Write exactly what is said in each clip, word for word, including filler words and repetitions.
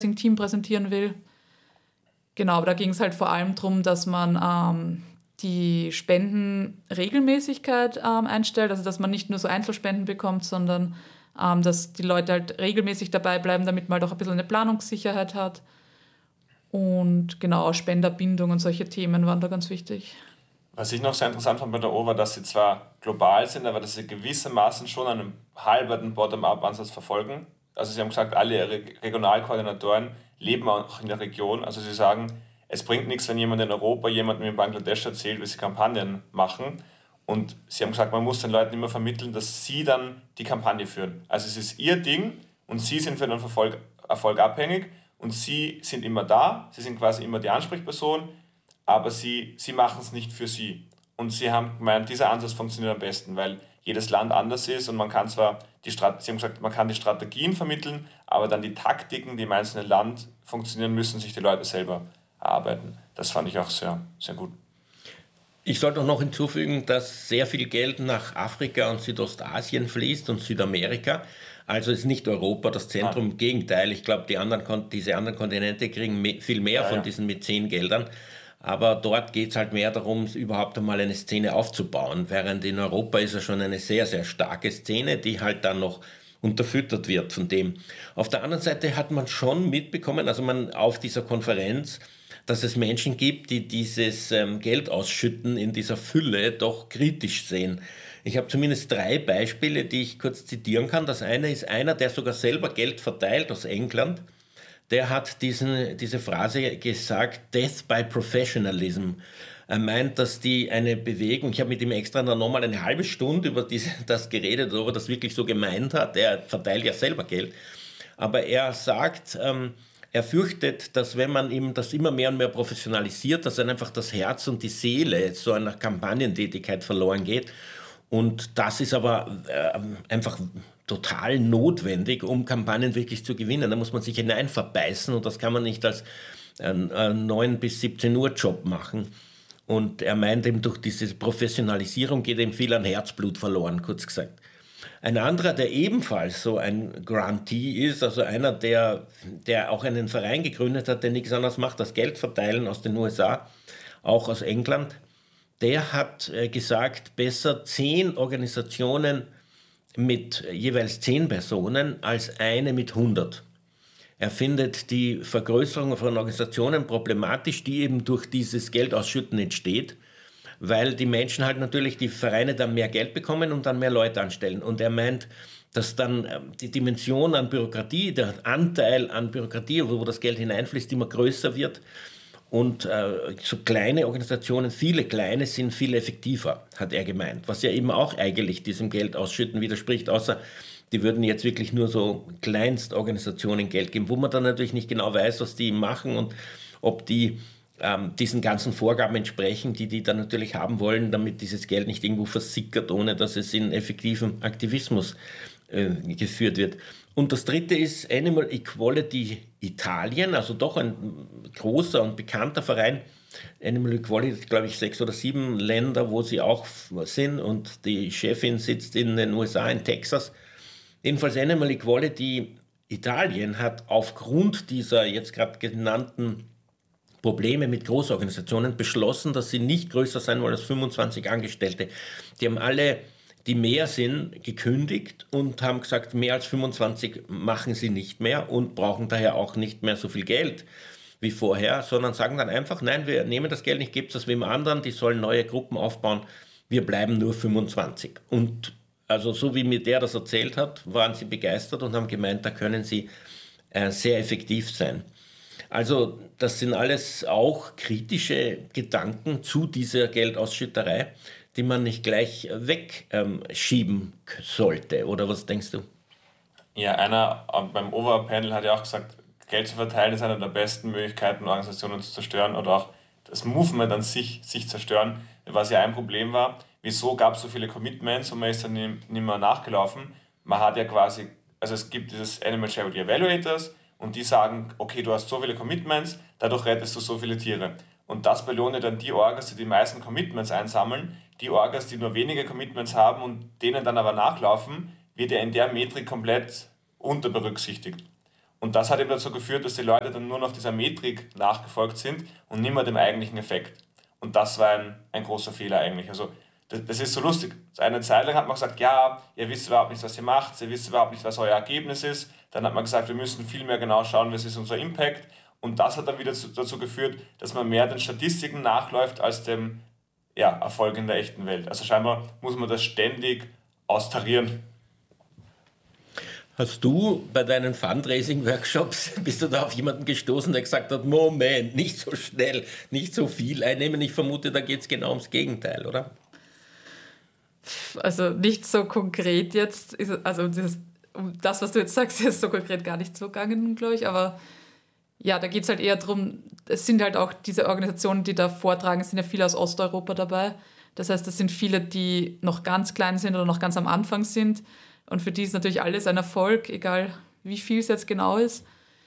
Team präsentieren will. Genau, aber da ging es halt vor allem darum, dass man ähm, die Spendenregelmäßigkeit ähm, einstellt, also dass man nicht nur so Einzelspenden bekommt, sondern ähm, dass die Leute halt regelmäßig dabei bleiben, damit man halt auch ein bisschen eine Planungssicherheit hat. Und genau, Spenderbindung und solche Themen waren da ganz wichtig. Was ich noch sehr interessant fand bei der O war, dass sie zwar global sind, aber dass sie gewissermaßen schon einen halberten Bottom-up-Ansatz verfolgen. Also sie haben gesagt, alle ihre Regionalkoordinatoren leben auch in der Region. Also sie sagen, es bringt nichts, wenn jemand in Europa jemandem in Bangladesch erzählt, wie sie Kampagnen machen. Und sie haben gesagt, man muss den Leuten immer vermitteln, dass sie dann die Kampagne führen. Also es ist ihr Ding und sie sind für den Erfolg, Erfolg abhängig und sie sind immer da, sie sind quasi immer die Ansprechperson, aber sie, sie machen es nicht für sie. Und sie haben gemeint, dieser Ansatz funktioniert am besten, weil jedes Land anders ist und man kann zwar die Strat- sie haben gesagt, man kann die Strategien vermitteln, aber dann die Taktiken, die im einzelnen Land funktionieren, müssen sich die Leute selber erarbeiten. Das fand ich auch sehr, sehr gut. Ich sollte auch noch hinzufügen, dass sehr viel Geld nach Afrika und Südostasien fließt und Südamerika. Also ist nicht Europa das Zentrum, im Gegenteil. Ich glaube, die anderen, diese anderen Kontinente kriegen me- viel mehr Ja, von ja. diesen Mäzengeldern. Aber dort geht es halt mehr darum, überhaupt einmal eine Szene aufzubauen. Während in Europa ist ja schon eine sehr, sehr starke Szene, die halt dann noch unterfüttert wird von dem. Auf der anderen Seite hat man schon mitbekommen, also man auf dieser Konferenz, dass es Menschen gibt, die dieses ähm, Geld ausschütten in dieser Fülle doch kritisch sehen. Ich habe zumindest drei Beispiele, die ich kurz zitieren kann. Das eine ist einer, der sogar selber Geld verteilt aus England. Der hat diesen, diese Phrase gesagt, Death by Professionalism. Er meint, dass die eine Bewegung, ich habe mit ihm extra dann nochmal eine halbe Stunde über diese, das geredet, ob er das wirklich so gemeint hat. Er verteilt ja selber Geld. Aber er sagt, ähm, er fürchtet, dass wenn man ihm das immer mehr und mehr professionalisiert, dass dann einfach das Herz und die Seele so einer Kampagnentätigkeit verloren geht. Und das ist aber äh, einfach total notwendig, um Kampagnen wirklich zu gewinnen. Da muss man sich hinein verbeißen und das kann man nicht als einen neun bis siebzehn Uhr Job machen. Und er meint eben, durch diese Professionalisierung geht ihm viel an Herzblut verloren, kurz gesagt. Ein anderer, der ebenfalls so ein Grantee ist, also einer, der, der auch einen Verein gegründet hat, der nichts anderes macht, als Geld verteilen aus den U S A, auch aus England, der hat äh, gesagt, besser zehn Organisationen mit jeweils zehn Personen als eine mit hundert. Er findet die Vergrößerung von Organisationen problematisch, die eben durch dieses Geldausschütten entsteht, weil die Menschen halt natürlich, die Vereine dann mehr Geld bekommen und dann mehr Leute anstellen. Und er meint, dass dann die Dimension an Bürokratie, der Anteil an Bürokratie, wo das Geld hineinfließt, immer größer wird. Und äh, so kleine Organisationen, viele kleine, sind viel effektiver, hat er gemeint. Was ja eben auch eigentlich diesem Geldausschütten widerspricht, außer die würden jetzt wirklich nur so Kleinstorganisationen Geld geben, wo man dann natürlich nicht genau weiß, was die machen und ob die ähm, diesen ganzen Vorgaben entsprechen, die die dann natürlich haben wollen, damit dieses Geld nicht irgendwo versickert, ohne dass es in effektiven Aktivismus äh, geführt wird. Und das dritte ist Animal Equality Italien, also doch ein großer und bekannter Verein. Animal Equality, glaube ich, sechs oder sieben Länder, wo sie auch sind und die Chefin sitzt in den U S A, in Texas. Jedenfalls Animal Equality Italien hat aufgrund dieser jetzt gerade genannten Probleme mit Großorganisationen beschlossen, dass sie nicht größer sein wollen als fünfundzwanzig Angestellte. Die haben alle, die mehr sind, gekündigt und haben gesagt, mehr als fünfundzwanzig machen sie nicht mehr und brauchen daher auch nicht mehr so viel Geld wie vorher, sondern sagen dann einfach, nein, wir nehmen das Geld nicht, gebt es wem anderen, die sollen neue Gruppen aufbauen, wir bleiben nur fünfundzwanzig. Und also so wie mir der das erzählt hat, waren sie begeistert und haben gemeint, da können sie äh, sehr effektiv sein. Also das sind alles auch kritische Gedanken zu dieser Geldausschütterei, die man nicht gleich wegschieben ähm, sollte. Oder was denkst du? Ja, einer äh, beim Overpanel hat ja auch gesagt, Geld zu verteilen ist eine der besten Möglichkeiten, Organisationen zu zerstören oder auch das Movement an sich, sich zerstören, was ja ein Problem war. Wieso gab es so viele Commitments und man ist dann nicht mehr nachgelaufen? Man hat ja quasi, also es gibt dieses Animal Charity Evaluators und die sagen, okay, du hast so viele Commitments, dadurch rettest du so viele Tiere. Und das belohnt dann die Orgas, die die meisten Commitments einsammeln. Die Orgas, die nur wenige Commitments haben und denen dann aber nachlaufen, wird ja in der Metrik komplett unterberücksichtigt. Und das hat eben dazu geführt, dass die Leute dann nur noch dieser Metrik nachgefolgt sind und nicht mehr dem eigentlichen Effekt. Und das war ein, ein großer Fehler eigentlich. Also das, das ist so lustig. Eine Zeit lang hat man gesagt, ja, ihr wisst überhaupt nicht, was ihr macht, ihr wisst überhaupt nicht, was euer Ergebnis ist. Dann hat man gesagt, wir müssen viel mehr genau schauen, was ist unser Impact. Und das hat dann wieder zu, dazu geführt, dass man mehr den Statistiken nachläuft als dem ja, Erfolg in der echten Welt. Also scheinbar muss man das ständig austarieren. Hast du bei deinen Fundraising-Workshops, bist du da auf jemanden gestoßen, der gesagt hat, Moment, nicht so schnell, nicht so viel einnehmen? Ich vermute, da geht es genau ums Gegenteil, oder? Also nicht so konkret jetzt, ist, also das, um das, was du jetzt sagst, ist so konkret gar nicht so gegangen, glaube ich, aber ja, da geht es halt eher darum, es sind halt auch diese Organisationen, die da vortragen, es sind ja viele aus Osteuropa dabei. Das heißt, das sind viele, die noch ganz klein sind oder noch ganz am Anfang sind. Und für die ist natürlich alles ein Erfolg, egal wie viel es jetzt genau ist.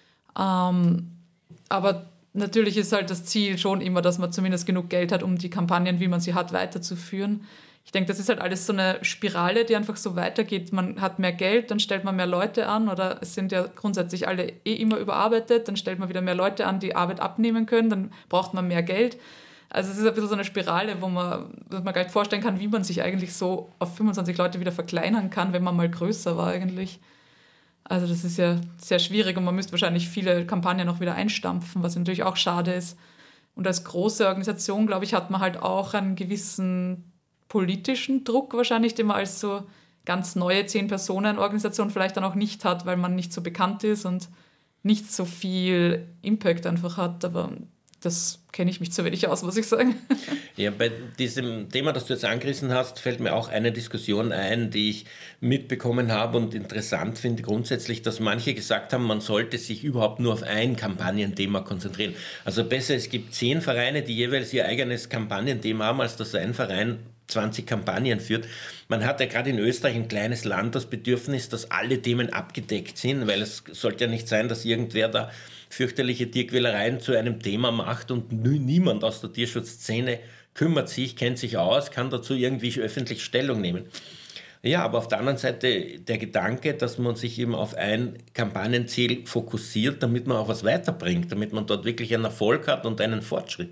Ähm, aber natürlich ist halt das Ziel schon immer, dass man zumindest genug Geld hat, um die Kampagnen, wie man sie hat, weiterzuführen. Ich denke, das ist halt alles so eine Spirale, die einfach so weitergeht. Man hat mehr Geld, dann stellt man mehr Leute an, oder es sind ja grundsätzlich alle eh immer überarbeitet, dann stellt man wieder mehr Leute an, die Arbeit abnehmen können, dann braucht man mehr Geld. Also es ist ein bisschen so eine Spirale, wo man, wo man gar nicht vorstellen kann, wie man sich eigentlich so auf fünfundzwanzig Leute wieder verkleinern kann, wenn man mal größer war eigentlich. Also das ist ja sehr schwierig und man müsste wahrscheinlich viele Kampagnen auch wieder einstampfen, was natürlich auch schade ist. Und als große Organisation, glaube ich, hat man halt auch einen gewissen politischen Druck wahrscheinlich, den man als so ganz neue Zehn-Personen-Organisation vielleicht dann auch nicht hat, weil man nicht so bekannt ist und nicht so viel Impact einfach hat. Aber das kenne ich mich zu wenig aus, muss ich sagen. Ja, bei diesem Thema, das du jetzt angerissen hast, fällt mir auch eine Diskussion ein, die ich mitbekommen habe und interessant finde grundsätzlich, dass manche gesagt haben, man sollte sich überhaupt nur auf ein Kampagnenthema konzentrieren. Also besser, es gibt zehn Vereine, die jeweils ihr eigenes Kampagnenthema haben, als dass ein Verein zwanzig Kampagnen führt. Man hat ja gerade in Österreich, ein kleines Land, das Bedürfnis, dass alle Themen abgedeckt sind, weil es sollte ja nicht sein, dass irgendwer da fürchterliche Tierquälereien zu einem Thema macht und niemand aus der Tierschutzszene kümmert sich, kennt sich aus, kann dazu irgendwie öffentlich Stellung nehmen. Ja, aber auf der anderen Seite der Gedanke, dass man sich eben auf ein Kampagnenziel fokussiert, damit man auch was weiterbringt, damit man dort wirklich einen Erfolg hat und einen Fortschritt.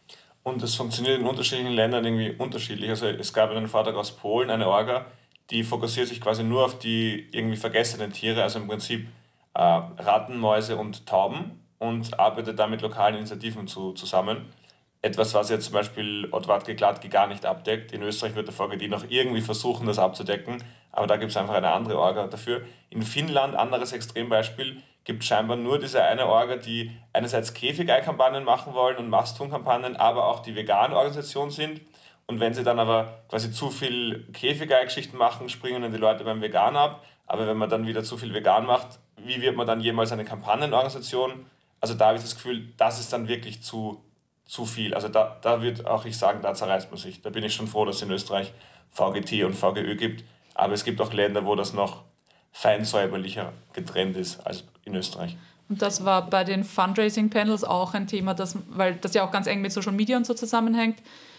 Und das funktioniert in unterschiedlichen Ländern irgendwie unterschiedlich. Also es gab einen Vortrag aus Polen, eine Orga, die fokussiert sich quasi nur auf die irgendwie vergessenen Tiere, also im Prinzip äh, Ratten, Mäuse und Tauben, und arbeitet da mit lokalen Initiativen zu, zusammen. Etwas, was jetzt zum Beispiel Ottwart Gladki gar nicht abdeckt. In Österreich wird der V G D noch irgendwie versuchen, das abzudecken, aber da gibt es einfach eine andere Orga dafür. In Finnland, anderes Extrembeispiel, gibt scheinbar nur diese eine Orga, die einerseits Käfigei-Kampagnen machen wollen und Masthuhn-Kampagnen, aber auch die vegane Organisation sind. Und wenn sie dann aber quasi zu viel Käfigei-Geschichten machen, springen dann die Leute beim Vegan ab. Aber wenn man dann wieder zu viel vegan macht, wie wird man dann jemals eine Kampagnenorganisation? Also da habe ich das Gefühl, das ist dann wirklich zu, zu viel. Also da, da würde auch ich sagen, da zerreißt man sich. Da bin ich schon froh, dass es in Österreich V G T und V G Ö gibt. Aber es gibt auch Länder, wo das noch feinsäuberlicher getrennt ist als in Österreich. Und das war bei den Fundraising-Panels auch ein Thema, das, weil das ja auch ganz eng mit Social Media und so zusammenhängt.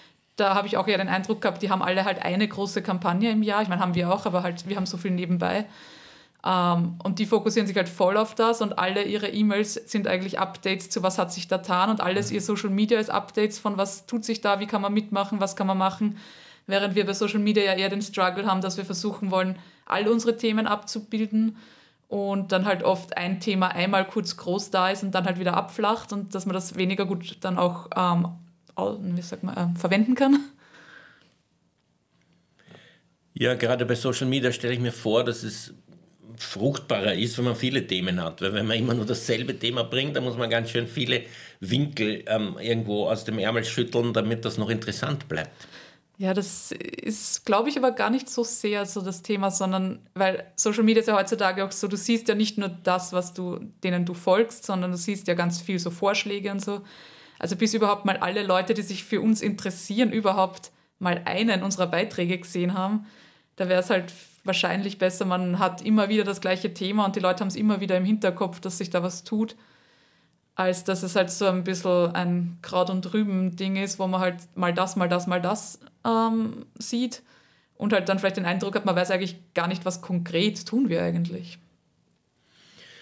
Da habe ich auch eher den Eindruck gehabt, die haben alle halt eine große Kampagne im Jahr. Ich meine, haben wir auch, aber halt wir haben so viel nebenbei. Ähm, und die fokussieren sich halt voll auf das und alle ihre E-Mails sind eigentlich Updates zu was hat sich da getan und alles ihr Social Media ist Updates von was tut sich da, wie kann man mitmachen, was kann man machen. Während wir bei Social Media ja eher den Struggle haben, dass wir versuchen wollen, all unsere Themen abzubilden und dann halt oft ein Thema einmal kurz groß da ist und dann halt wieder abflacht und dass man das weniger gut dann auch ähm, wie sagt man, äh, verwenden kann. Ja, gerade bei Social Media stelle ich mir vor, dass es fruchtbarer ist, wenn man viele Themen hat. Weil wenn man immer nur dasselbe Thema bringt, dann muss man ganz schön viele Winkel ähm, irgendwo aus dem Ärmel schütteln, damit das noch interessant bleibt. Ja, das ist, glaube ich, aber gar nicht so sehr so das Thema, sondern weil Social Media ist ja heutzutage auch so, du siehst ja nicht nur das, was du, denen du folgst, sondern du siehst ja ganz viel so Vorschläge und so. Also bis überhaupt mal alle Leute, die sich für uns interessieren, überhaupt mal einen unserer Beiträge gesehen haben, da wäre es halt wahrscheinlich besser, man hat immer wieder das gleiche Thema und die Leute haben es immer wieder im Hinterkopf, dass sich da was tut, als dass es halt so ein bisschen ein Kraut- und Rüben-Ding ist, wo man halt mal das, mal das, mal das ähm, sieht und halt dann vielleicht den Eindruck hat, man weiß eigentlich gar nicht, was konkret tun wir eigentlich.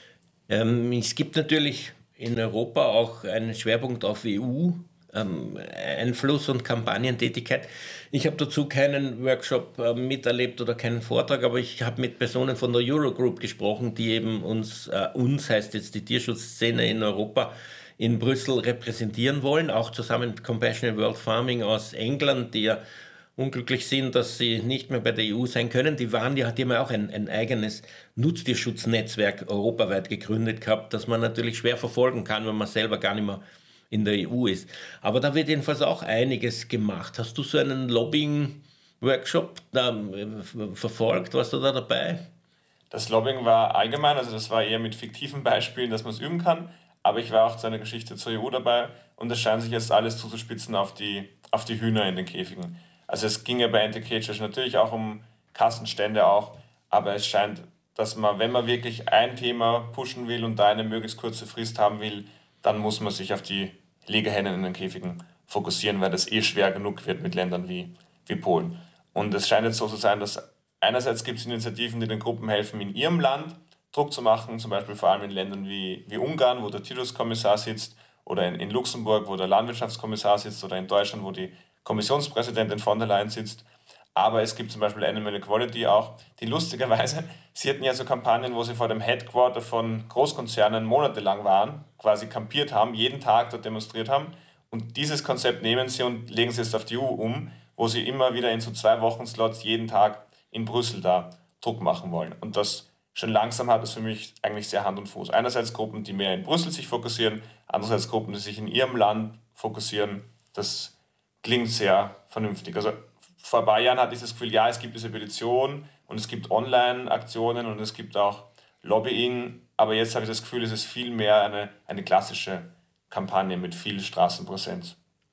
Ähm, es gibt natürlich in Europa auch einen Schwerpunkt auf E U. Ähm, Einfluss und Kampagnentätigkeit. Ich habe dazu keinen Workshop äh, miterlebt oder keinen Vortrag, aber ich habe mit Personen von der Eurogroup gesprochen, die eben uns, äh, uns heißt jetzt die Tierschutzszene in Europa, in Brüssel repräsentieren wollen, auch zusammen mit Compassionate World Farming aus England, die ja unglücklich sind, dass sie nicht mehr bei der E U sein können. Die waren ja, die haben ja auch ein, ein eigenes Nutztierschutznetzwerk europaweit gegründet gehabt, das man natürlich schwer verfolgen kann, wenn man selber gar nicht mehr in der E U ist. Aber da wird jedenfalls auch einiges gemacht. Hast du so einen Lobbying-Workshop da äh, verfolgt? Warst du da dabei? Das Lobbying war allgemein, also das war eher mit fiktiven Beispielen, dass man es üben kann, aber ich war auch zu einer Geschichte zur E U dabei und es scheint sich jetzt alles zuzuspitzen auf die, auf die Hühner in den Käfigen. Also es ging ja bei Anti-Cage natürlich auch um Kassenstände auch, aber es scheint, dass man, wenn man wirklich ein Thema pushen will und da eine möglichst kurze Frist haben will, dann muss man sich auf die Legehennen in den Käfigen fokussieren, weil das eh schwer genug wird mit Ländern wie, wie Polen. Und es scheint jetzt so zu sein, dass einerseits gibt es Initiativen, die den Gruppen helfen, in ihrem Land Druck zu machen, zum Beispiel vor allem in Ländern wie, wie Ungarn, wo der Tierschutzkommissar sitzt, oder in, in Luxemburg, wo der Landwirtschaftskommissar sitzt, oder in Deutschland, wo die Kommissionspräsidentin von der Leyen sitzt. Aber es gibt zum Beispiel Animal Equality auch, die lustigerweise, sie hatten ja so Kampagnen, wo sie vor dem Headquarter von Großkonzernen monatelang waren, quasi kampiert haben, jeden Tag dort demonstriert haben. Und dieses Konzept nehmen sie und legen sie jetzt auf die E U um, wo sie immer wieder in so zwei Wochen-Slots jeden Tag in Brüssel da Druck machen wollen. Und das schon langsam hat es für mich eigentlich sehr Hand und Fuß. Einerseits Gruppen, die mehr in Brüssel sich fokussieren, andererseits Gruppen, die sich in ihrem Land fokussieren. Das klingt sehr vernünftig. Also vor ein paar Jahren hatte ich das Gefühl, ja, es gibt diese Petition und es gibt Online-Aktionen und es gibt auch Lobbying, aber jetzt habe ich das Gefühl, es ist viel mehr eine, eine klassische Kampagne mit viel Straßenpräsenz.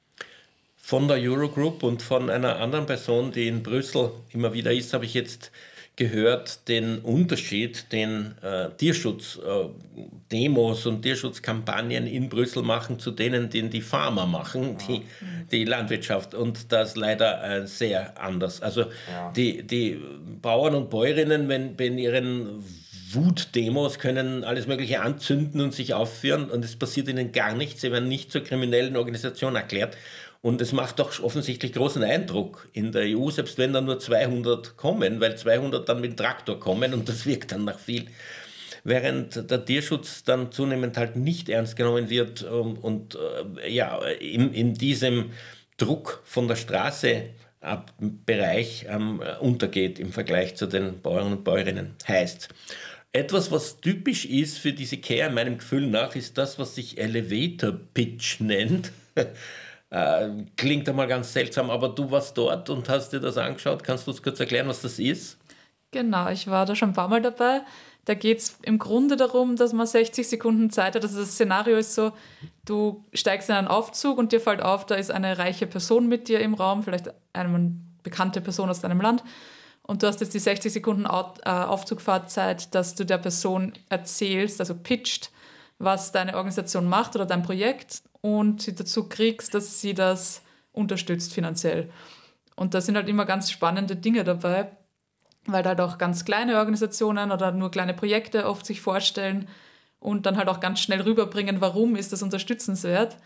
Von der Eurogroup und von einer anderen Person, die in Brüssel immer wieder ist, habe ich jetzt gehört, den Unterschied, den äh, Tierschutzdemos äh, und Tierschutzkampagnen in Brüssel machen, zu denen, den die Farmer machen, die, die Landwirtschaft. Und das leider äh, sehr anders. Also Ja. die, die Bauern und Bäuerinnen, wenn, wenn ihren Wutdemos können alles Mögliche anzünden und sich aufführen und es passiert ihnen gar nichts. Sie werden nicht zur kriminellen Organisation erklärt. Und es macht doch offensichtlich großen Eindruck in der E U, selbst wenn da nur zweihundert kommen, weil zweihundert dann mit dem Traktor kommen und das wirkt dann nach viel. Während der Tierschutz dann zunehmend halt nicht ernst genommen wird und, und äh, ja, in, in diesem Druck von der Straße ab Bereich ähm, untergeht im Vergleich zu den Bauern und Bäuerinnen. Heißt, etwas, was typisch ist für diese Care, meinem Gefühl nach, ist das, was sich Elevator Pitch nennt. Äh, klingt einmal ganz seltsam, aber du warst dort und hast dir das angeschaut. Kannst du uns kurz erklären, was das ist? Genau, ich war da schon ein paar Mal dabei. Da geht es im Grunde darum, dass man sechzig Sekunden Zeit hat. Also das Szenario ist so, du steigst in einen Aufzug und dir fällt auf, da ist eine reiche Person mit dir im Raum, vielleicht eine bekannte Person aus deinem Land. Und du hast jetzt die sechzig Sekunden Aufzugfahrtzeit, dass du der Person erzählst, also pitcht, was deine Organisation macht oder dein Projekt und sie dazu kriegst, dass sie das unterstützt finanziell. Und da sind halt immer ganz spannende Dinge dabei, weil da halt auch ganz kleine Organisationen oder nur kleine Projekte oft sich vorstellen und dann halt auch ganz schnell rüberbringen, warum ist das unterstützenswert.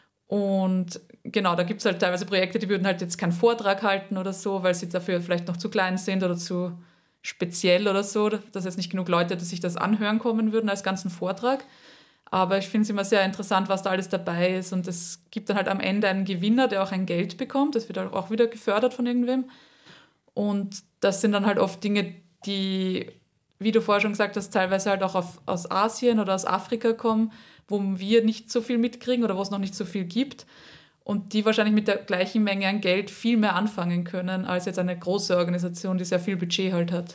Und genau, da gibt es halt teilweise Projekte, die würden halt jetzt keinen Vortrag halten oder so, weil sie dafür vielleicht noch zu klein sind oder zu speziell oder so, dass jetzt nicht genug Leute, die sich das anhören kommen würden als ganzen Vortrag. Aber ich finde es immer sehr interessant, was da alles dabei ist. Und es gibt dann halt am Ende einen Gewinner, der auch ein Geld bekommt. Das wird auch wieder gefördert von irgendwem. Und das sind dann halt oft Dinge, die, wie du vorher schon gesagt hast, teilweise halt auch auf, aus Asien oder aus Afrika kommen, wo wir nicht so viel mitkriegen oder wo es noch nicht so viel gibt. Und die wahrscheinlich mit der gleichen Menge an Geld viel mehr anfangen können, als jetzt eine große Organisation, die sehr viel Budget halt hat.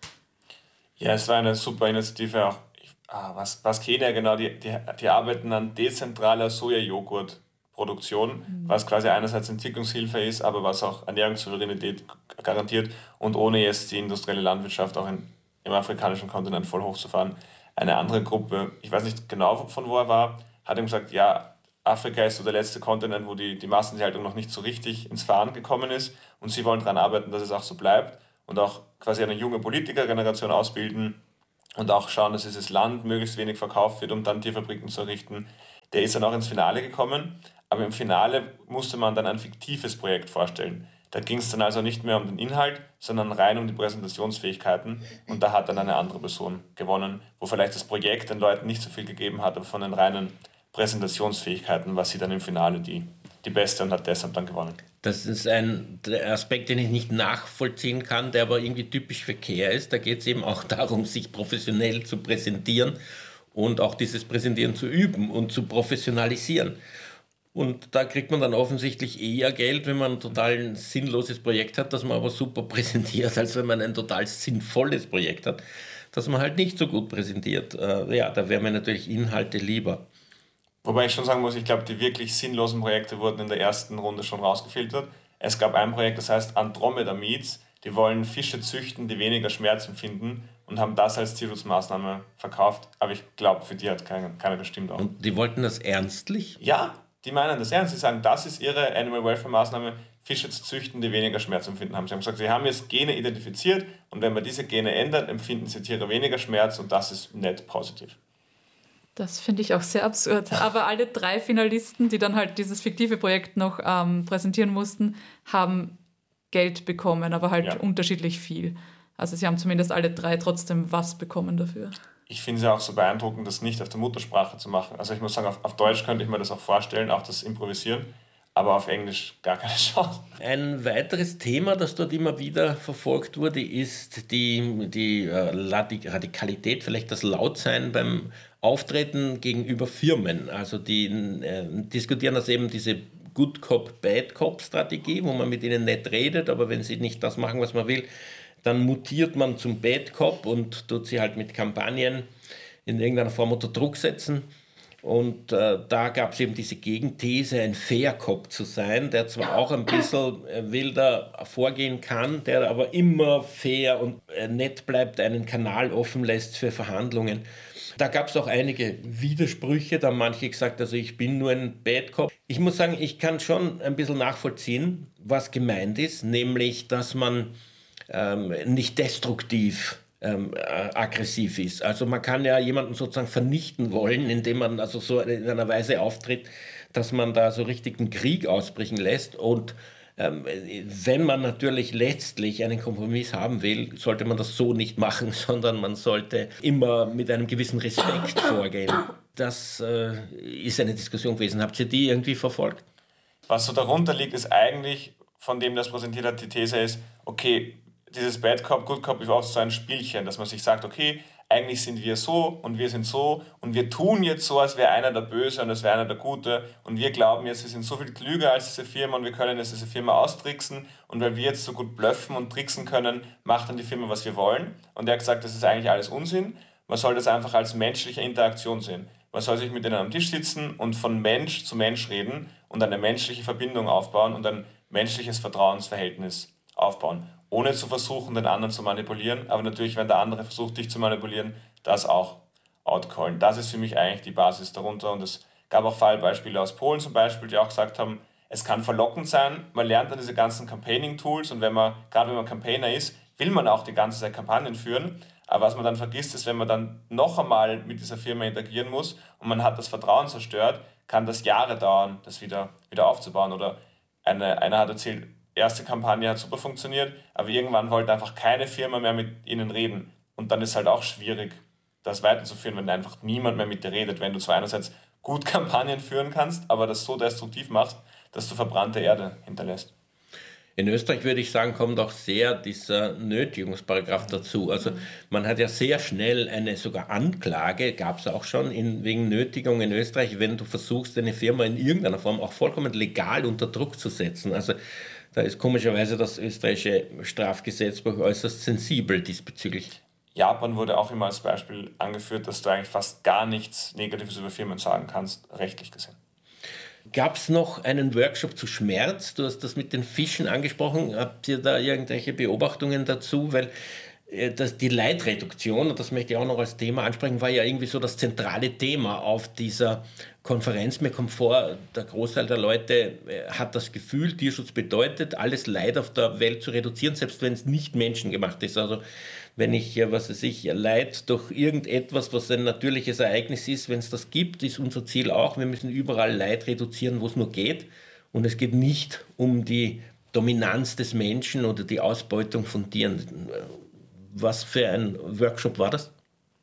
Ja, es war eine super Initiative auch. Ah, was, was Kenia genau, die, die, die arbeiten an dezentraler Sojajoghurt-Produktion, mhm. was quasi einerseits Entwicklungshilfe ist, aber was auch Ernährungssouveränität garantiert und ohne jetzt die industrielle Landwirtschaft auch in, im afrikanischen Kontinent voll hochzufahren. Eine andere Gruppe, ich weiß nicht genau von wo er war, hat ihm gesagt, ja, Afrika ist so der letzte Kontinent, wo die, die Massentierhaltung noch nicht so richtig ins Fahren gekommen ist und sie wollen daran arbeiten, dass es auch so bleibt und auch quasi eine junge Politikergeneration ausbilden, und auch schauen, dass dieses Land möglichst wenig verkauft wird, um dann Tierfabriken zu errichten. Der ist dann auch ins Finale gekommen, aber im Finale musste man dann ein fiktives Projekt vorstellen. Da ging es dann also nicht mehr um den Inhalt, sondern rein um die Präsentationsfähigkeiten, und da hat dann eine andere Person gewonnen, wo vielleicht das Projekt den Leuten nicht so viel gegeben hat, aber von den reinen Präsentationsfähigkeiten war sie dann im Finale die, die Beste und hat deshalb dann gewonnen. Das ist ein Aspekt, den ich nicht nachvollziehen kann, der aber irgendwie typisch für Care ist. Da geht es eben auch darum, sich professionell zu präsentieren und auch dieses Präsentieren zu üben und zu professionalisieren. Und da kriegt man dann offensichtlich eher Geld, wenn man ein total sinnloses Projekt hat, das man aber super präsentiert, als wenn man ein total sinnvolles Projekt hat, das man halt nicht so gut präsentiert. Äh, ja, da wären mir natürlich Inhalte lieber. Wobei ich schon sagen muss, ich glaube, die wirklich sinnlosen Projekte wurden in der ersten Runde schon rausgefiltert. Es gab ein Projekt, das heißt Andromeda Meats. Die wollen Fische züchten, die weniger Schmerz empfinden, und haben das als Tierschutzmaßnahme verkauft. Aber ich glaube, für die hat keiner, keiner gestimmt auch. Und die wollten das ernstlich? Ja, die meinen das ernst. Sie sagen, das ist ihre Animal Welfare Maßnahme, Fische zu züchten, die weniger Schmerz empfinden haben. Sie haben gesagt, sie haben jetzt Gene identifiziert, und wenn man diese Gene ändert, empfinden sie Tiere weniger Schmerz, und das ist net positiv. Das finde ich auch sehr absurd. Aber alle drei Finalisten, die dann halt dieses fiktive Projekt noch ähm, präsentieren mussten, haben Geld bekommen, aber halt ja. unterschiedlich viel. Also sie haben zumindest alle drei trotzdem was bekommen dafür. Ich finde es ja auch so beeindruckend, das nicht auf der Muttersprache zu machen. Also ich muss sagen, auf, auf Deutsch könnte ich mir das auch vorstellen, auch das Improvisieren, aber auf Englisch gar keine Chance. Ein weiteres Thema, das dort immer wieder verfolgt wurde, ist die, die äh, Radikalität, vielleicht das Lautsein beim Auftreten gegenüber Firmen. Also die äh, diskutieren das eben, diese Good Cop, Bad Cop Strategie, wo man mit ihnen nicht redet, aber wenn sie nicht das machen, was man will, dann mutiert man zum Bad Cop und tut sie halt mit Kampagnen in irgendeiner Form unter Druck setzen. Und äh, da gab es eben diese Gegenthese, ein Fair Cop zu sein, der zwar auch ein bisschen äh, wilder vorgehen kann, der aber immer fair und äh, nett bleibt, einen Kanal offen lässt für Verhandlungen. Da gab es auch einige Widersprüche, da haben manche gesagt, also ich bin nur ein Bad Cop. Ich muss sagen, ich kann schon ein bisschen nachvollziehen, was gemeint ist, nämlich, dass man ähm, nicht destruktiv ähm, aggressiv ist. Also man kann ja jemanden sozusagen vernichten wollen, indem man also so in einer Weise auftritt, dass man da so richtig einen Krieg ausbrechen lässt. Und ähm, wenn man natürlich letztlich einen Kompromiss haben will, sollte man das so nicht machen, sondern man sollte immer mit einem gewissen Respekt vorgehen. Das äh, ist eine Diskussion gewesen. Habt ihr die irgendwie verfolgt? Was so darunter liegt, ist eigentlich, von dem das präsentiert hat, die These ist, okay, dieses Bad Cop, Good Cop ist auch so ein Spielchen, dass man sich sagt, okay, eigentlich sind wir so und wir sind so und wir tun jetzt so, als wäre einer der Böse und als wäre einer der Gute, und wir glauben jetzt, wir sind so viel klüger als diese Firma und wir können jetzt diese Firma austricksen, und weil wir jetzt so gut bluffen und tricksen können, macht dann die Firma, was wir wollen. Und er hat gesagt, das ist eigentlich alles Unsinn. Man soll das einfach als menschliche Interaktion sehen. Man soll sich mit denen am Tisch sitzen und von Mensch zu Mensch reden und eine menschliche Verbindung aufbauen und ein menschliches Vertrauensverhältnis aufbauen, ohne zu versuchen, den anderen zu manipulieren. Aber natürlich, wenn der andere versucht, dich zu manipulieren, das auch outcallen. Das ist für mich eigentlich die Basis darunter. Und es gab auch Fallbeispiele aus Polen zum Beispiel, die auch gesagt haben, es kann verlockend sein, man lernt dann diese ganzen Campaigning-Tools, und wenn man, gerade wenn man Campaigner ist, will man auch die ganze Zeit Kampagnen führen. Aber was man dann vergisst, ist, wenn man dann noch einmal mit dieser Firma interagieren muss und man hat das Vertrauen zerstört, kann das Jahre dauern, das wieder, wieder aufzubauen. Oder eine, einer hat erzählt, erste Kampagne hat super funktioniert, aber irgendwann wollte einfach keine Firma mehr mit ihnen reden. Und dann ist halt auch schwierig, das weiterzuführen, wenn einfach niemand mehr mit dir redet. Wenn du zwar einerseits gut Kampagnen führen kannst, aber das so destruktiv machst, dass du verbrannte Erde hinterlässt. In Österreich würde ich sagen, kommt auch sehr dieser Nötigungsparagraf dazu. Also man hat ja sehr schnell eine sogar Anklage, gab es auch schon in, wegen Nötigung in Österreich, wenn du versuchst, eine Firma in irgendeiner Form auch vollkommen legal unter Druck zu setzen. Also da ist komischerweise das österreichische Strafgesetzbuch äußerst sensibel diesbezüglich. Japan wurde auch immer als Beispiel angeführt, dass du eigentlich fast gar nichts Negatives über Firmen sagen kannst, rechtlich gesehen. Gab es noch einen Workshop zu Schmerz? Du hast das mit den Fischen angesprochen. Habt ihr da irgendwelche Beobachtungen dazu? Weil das, die Leidreduktion, und das möchte ich auch noch als Thema ansprechen, war ja irgendwie so das zentrale Thema auf dieser Konferenz. Mir kommt vor, der Großteil der Leute hat das Gefühl, Tierschutz bedeutet, alles Leid auf der Welt zu reduzieren, selbst wenn es nicht menschengemacht ist. Also wenn ich, was weiß ich, Leid durch irgendetwas, was ein natürliches Ereignis ist, wenn es das gibt, ist unser Ziel auch, wir müssen überall Leid reduzieren, wo es nur geht. Und es geht nicht um die Dominanz des Menschen oder die Ausbeutung von Tieren. Was für ein Workshop war das?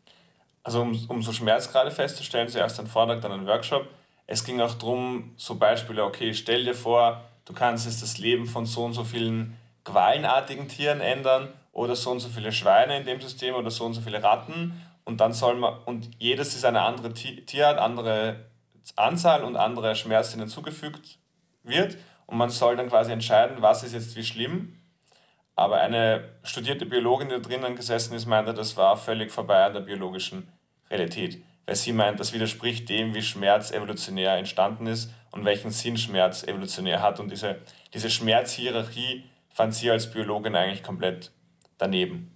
Also um, um so Schmerzgrade festzustellen, zuerst ein Vortrag, dann ein Workshop. Es ging auch darum, so Beispiele, okay, stell dir vor, du kannst jetzt das Leben von so und so vielen quallenartigen Tieren ändern oder so und so viele Schweine in dem System oder so und so viele Ratten und dann soll man, und jedes ist eine andere Tierart, andere Anzahl und andere Schmerz, denen zugefügt wird und man soll dann quasi entscheiden, was ist jetzt wie schlimm. Aber eine studierte Biologin, die da drinnen gesessen ist, meinte, das war völlig vorbei an der biologischen Realität. Weil sie meint, das widerspricht dem, wie Schmerz evolutionär entstanden ist und welchen Sinn Schmerz evolutionär hat. Und diese, diese Schmerzhierarchie fand sie als Biologin eigentlich komplett daneben.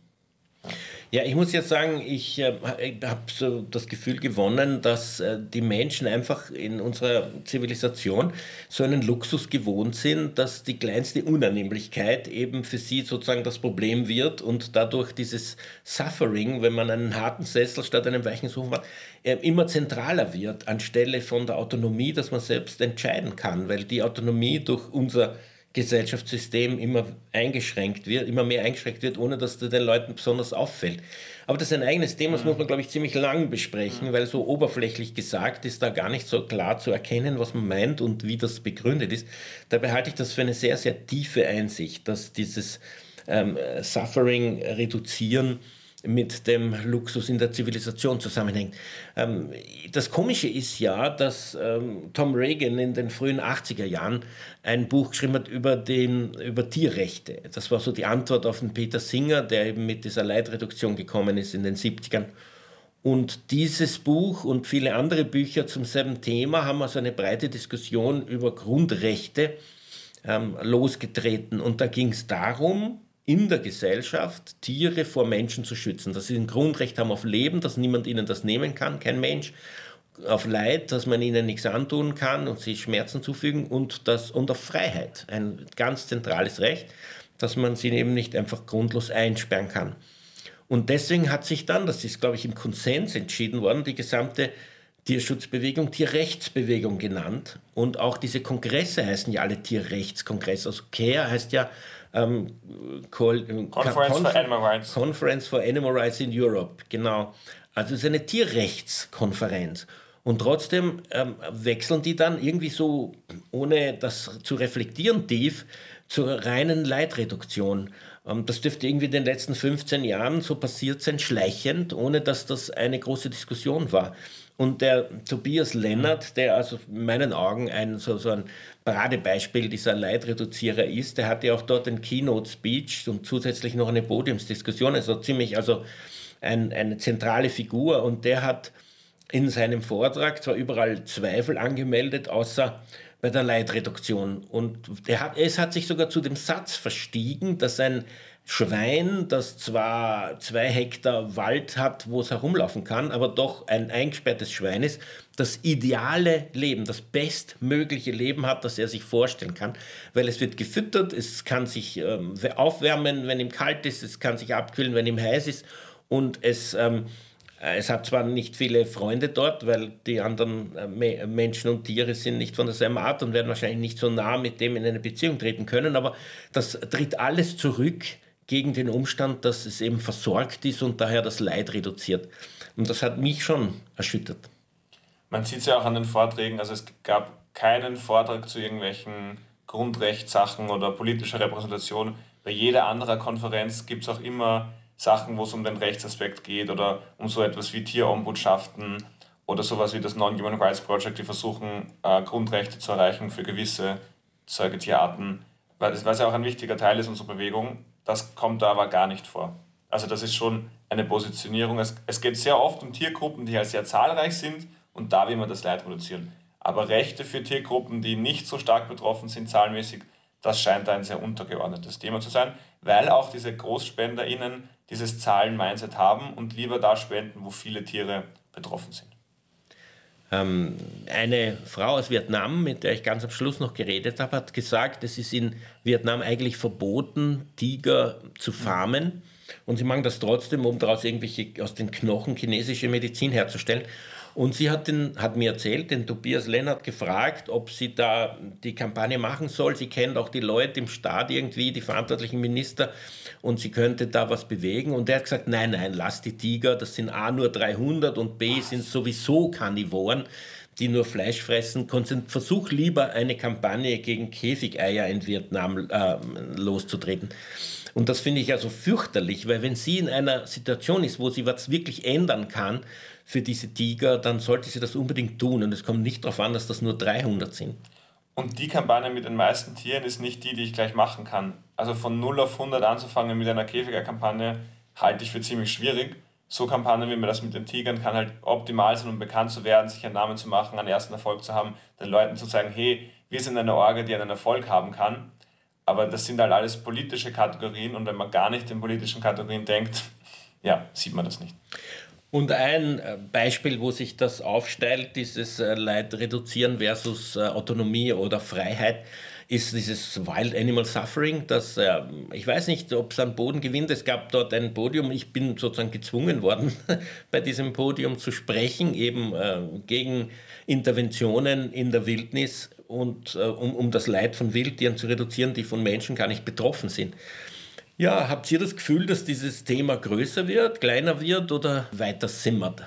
Ja, ich muss jetzt sagen, ich äh, habe so das Gefühl gewonnen, dass äh, die Menschen einfach in unserer Zivilisation so einen Luxus gewohnt sind, dass die kleinste Unannehmlichkeit eben für sie sozusagen das Problem wird und dadurch dieses Suffering, wenn man einen harten Sessel statt einem weichen Sofa hat, äh, immer zentraler wird anstelle von der Autonomie, dass man selbst entscheiden kann, weil die Autonomie durch unser Gesellschaftssystem immer eingeschränkt wird, immer mehr eingeschränkt wird, ohne dass das den Leuten besonders auffällt. Aber das ist ein eigenes Thema, das muss man, glaube ich, ziemlich lang besprechen, weil so oberflächlich gesagt ist da gar nicht so klar zu erkennen, was man meint und wie das begründet ist. Dabei halte ich das für eine sehr, sehr tiefe Einsicht, dass dieses ähm, Suffering reduzieren mit dem Luxus in der Zivilisation zusammenhängt. Ähm, das Komische ist ja, dass ähm, Tom Reagan in den frühen achtziger Jahren ein Buch geschrieben hat über, den, über Tierrechte. Das war so die Antwort auf den Peter Singer, der eben mit dieser Leidreduktion gekommen ist in den siebzigern. Und dieses Buch und viele andere Bücher zum selben Thema haben also eine breite Diskussion über Grundrechte ähm, losgetreten. Und da ging es darum, in der Gesellschaft Tiere vor Menschen zu schützen. Dass sie ein Grundrecht haben auf Leben, dass niemand ihnen das nehmen kann, kein Mensch. Auf Leid, dass man ihnen nichts antun kann und sie Schmerzen zufügen. Und, das, und auf Freiheit, ein ganz zentrales Recht, dass man sie eben nicht einfach grundlos einsperren kann. Und deswegen hat sich dann, das ist, glaube ich, im Konsens entschieden worden, die gesamte Tierschutzbewegung, Tierrechtsbewegung genannt. Und auch diese Kongresse heißen ja alle Tierrechtskongresse. Also C A R E heißt ja ähm, Conference, Conference for Animal Rights. Conference for Animal Rights in Europe, genau. Also es ist eine Tierrechtskonferenz. Und trotzdem ähm, wechseln die dann irgendwie so, ohne das zu reflektieren tief, zur reinen Leidreduktion. Ähm, das dürfte irgendwie in den letzten fünfzehn Jahren so passiert sein, schleichend, ohne dass das eine große Diskussion war. Und der Tobias Lennart, der also in meinen Augen ein, so, so ein Paradebeispiel dieser Leidreduzierer ist, der hatte auch dort ein Keynote-Speech und zusätzlich noch eine Podiumsdiskussion, also ziemlich also ein, eine zentrale Figur. Und der hat in seinem Vortrag zwar überall Zweifel angemeldet, außer bei der Leidreduktion. Und der hat, es hat sich sogar zu dem Satz verstiegen, dass ein Schwein, das zwar zwei Hektar Wald hat, wo es herumlaufen kann, aber doch ein eingesperrtes Schwein ist, das ideale Leben, das bestmögliche Leben hat, das er sich vorstellen kann, weil es wird gefüttert, es kann sich ähm, aufwärmen, wenn ihm kalt ist, es kann sich abkühlen, wenn ihm heiß ist und es, ähm, es hat zwar nicht viele Freunde dort, weil die anderen äh, Menschen und Tiere sind nicht von derselben Art und werden wahrscheinlich nicht so nah mit dem in eine Beziehung treten können, aber das tritt alles zurück gegen den Umstand, dass es eben versorgt ist und daher das Leid reduziert. Und das hat mich schon erschüttert. Man sieht es ja auch an den Vorträgen, also es gab keinen Vortrag zu irgendwelchen Grundrechtssachen oder politischer Repräsentation. Bei jeder anderen Konferenz gibt es auch immer Sachen, wo es um den Rechtsaspekt geht oder um so etwas wie Tierombudschaften oder sowas wie das Non-Human Rights Project, die versuchen, äh, Grundrechte zu erreichen für gewisse Säugetierarten, was, was ja auch ein wichtiger Teil ist unserer Bewegung. Das kommt da aber gar nicht vor. Also das ist schon eine Positionierung. Es, es geht sehr oft um Tiergruppen, die halt sehr zahlreich sind und da will man das Leid reduzieren. Aber Rechte für Tiergruppen, die nicht so stark betroffen sind zahlenmäßig, das scheint ein sehr untergeordnetes Thema zu sein, weil auch diese GroßspenderInnen dieses Zahlen-Mindset haben und lieber da spenden, wo viele Tiere betroffen sind. Ähm, eine Frau aus Vietnam, mit der ich ganz am Schluss noch geredet habe, hat gesagt, es ist in Vietnam eigentlich verboten, Tiger zu farmen. Und sie machen das trotzdem, um daraus irgendwelche aus den Knochen chinesische Medizin herzustellen. Und sie hat, den, hat mir erzählt, den Tobias Lennart gefragt, ob sie da die Kampagne machen soll. Sie kennt auch die Leute im Staat irgendwie, die verantwortlichen Minister, und sie könnte da was bewegen. Und er hat gesagt, nein, nein, lass die Tiger, das sind A nur dreihundert und B sind sowieso Karnivoren, die nur Fleisch fressen. Versuch lieber eine Kampagne gegen Käfigeier in Vietnam äh, loszutreten. Und das finde ich also fürchterlich, weil wenn sie in einer Situation ist, wo sie was wirklich ändern kann für diese Tiger, dann sollte sie das unbedingt tun. Und es kommt nicht darauf an, dass das nur dreihundert sind. Und die Kampagne mit den meisten Tieren ist nicht die, die ich gleich machen kann. Also von null auf hundert anzufangen mit einer Käfiger-Kampagne halte ich für ziemlich schwierig. So Kampagnen, wie man das mit den Tigern kann, halt optimal sein, um bekannt zu werden, sich einen Namen zu machen, einen ersten Erfolg zu haben, den Leuten zu sagen, hey, wir sind eine Orga, die einen Erfolg haben kann. Aber das sind halt alles politische Kategorien und wenn man gar nicht in politischen Kategorien denkt, ja, sieht man das nicht. Und ein Beispiel, wo sich das aufstellt, dieses Leid reduzieren versus Autonomie oder Freiheit, ist dieses Wild Animal Suffering, das, äh, ich weiß nicht, ob es an Boden gewinnt, es gab dort ein Podium, ich bin sozusagen gezwungen worden, bei diesem Podium zu sprechen, eben äh, gegen Interventionen in der Wildnis und äh, um, um das Leid von Wildtieren zu reduzieren, die von Menschen gar nicht betroffen sind. Ja, habt ihr das Gefühl, dass dieses Thema größer wird, kleiner wird oder weiter simmert?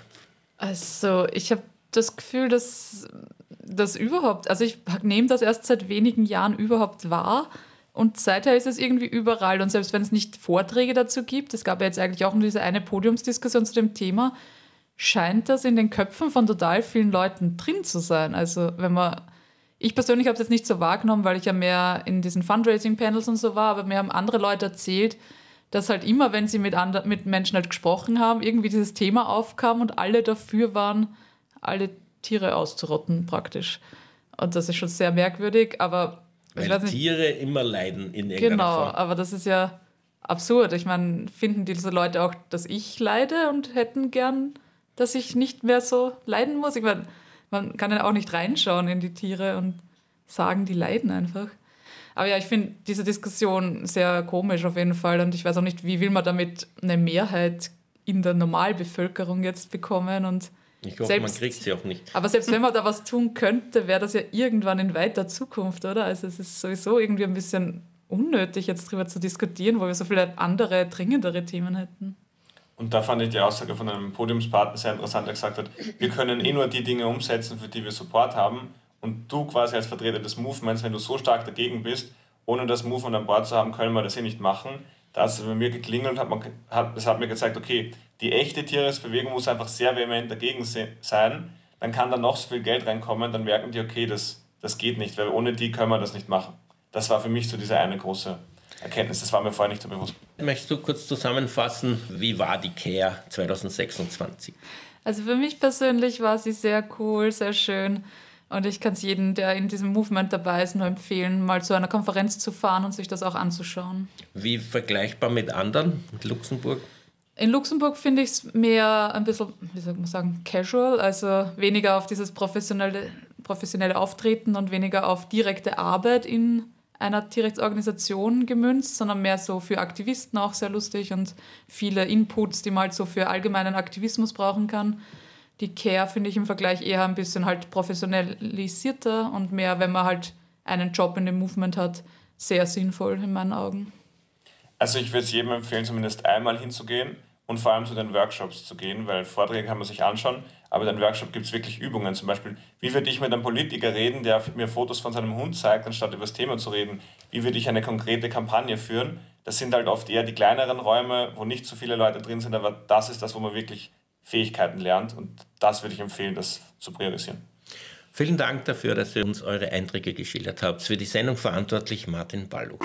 Also ich habe das Gefühl, dass das überhaupt, also ich nehme das erst seit wenigen Jahren überhaupt wahr und seither ist es irgendwie überall und selbst wenn es nicht Vorträge dazu gibt, es gab ja jetzt eigentlich auch nur diese eine Podiumsdiskussion zu dem Thema, scheint das in den Köpfen von total vielen Leuten drin zu sein. Also wenn man, ich persönlich habe es jetzt nicht so wahrgenommen, weil ich ja mehr in diesen Fundraising-Panels und so war, aber mir haben andere Leute erzählt, dass halt immer, wenn sie mit, andre, mit Menschen halt gesprochen haben, irgendwie dieses Thema aufkam und alle dafür waren, alle Tiere auszurotten praktisch. Und das ist schon sehr merkwürdig, aber Weil ich weiß nicht, Tiere immer leiden in irgendeiner genau, Form. aber das ist ja absurd. Ich meine, finden diese Leute auch, dass ich leide und hätten gern, dass ich nicht mehr so leiden muss? Ich meine, man kann ja auch nicht reinschauen in die Tiere und sagen, die leiden einfach. Aber ja, ich finde diese Diskussion sehr komisch auf jeden Fall und ich weiß auch nicht, wie will man damit eine Mehrheit in der Normalbevölkerung jetzt bekommen und ich hoffe, selbst, man kriegt sie auch nicht. Aber selbst wenn man da was tun könnte, wäre das ja irgendwann in weiter Zukunft, oder? Also es ist sowieso irgendwie ein bisschen unnötig, jetzt darüber zu diskutieren, wo wir so viele andere, dringendere Themen hätten. Und da fand ich die Aussage von einem Podiumspartner sehr interessant, der gesagt hat, wir können eh nur die Dinge umsetzen, für die wir Support haben. Und du quasi als Vertreter des Movements, wenn du so stark dagegen bist, ohne das Movement an Bord zu haben, können wir das eh nicht machen. Da hat es bei mir geklingelt und hat man, hat, das hat mir gezeigt, okay, die echte Tieresbewegung muss einfach sehr vehement dagegen sein. Dann kann da noch so viel Geld reinkommen, dann merken die, okay, das, das geht nicht, weil ohne die können wir das nicht machen. Das war für mich so diese eine große Erkenntnis, das war mir vorher nicht so bewusst. Möchtest du kurz zusammenfassen, wie war die Care zwanzig sechsundzwanzig? Also für mich persönlich war sie sehr cool, sehr schön. Und ich kann es jedem, der in diesem Movement dabei ist, nur empfehlen, mal zu einer Konferenz zu fahren und sich das auch anzuschauen. Wie vergleichbar mit anderen, mit Luxemburg? In Luxemburg finde ich es mehr ein bisschen, wie soll man sagen, casual, also weniger auf dieses professionelle, professionelle Auftreten und weniger auf direkte Arbeit in einer Tierrechtsorganisation gemünzt, sondern mehr so für Aktivisten auch sehr lustig und viele Inputs, die man halt so für allgemeinen Aktivismus brauchen kann. Die Care finde ich im Vergleich eher ein bisschen halt professionalisierter und mehr, wenn man halt einen Job in dem Movement hat, sehr sinnvoll in meinen Augen. Also ich würde es jedem empfehlen, zumindest einmal hinzugehen und vor allem zu den Workshops zu gehen, weil Vorträge kann man sich anschauen, aber in den Workshop gibt es wirklich Übungen, zum Beispiel, wie würde ich mit einem Politiker reden, der mir Fotos von seinem Hund zeigt, anstatt über das Thema zu reden, wie würde ich eine konkrete Kampagne führen. Das sind halt oft eher die kleineren Räume, wo nicht so viele Leute drin sind, aber das ist das, wo man wirklich Fähigkeiten lernt und das würde ich empfehlen, das zu priorisieren. Vielen Dank dafür, dass ihr uns eure Eindrücke geschildert habt. Für die Sendung verantwortlich Martin Balluch.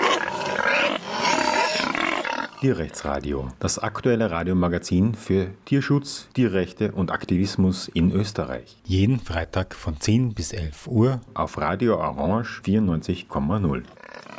Tierrechtsradio, das aktuelle Radiomagazin für Tierschutz, Tierrechte und Aktivismus in Österreich. Jeden Freitag von zehn bis elf Uhr auf Radio Orange vierundneunzig Komma null.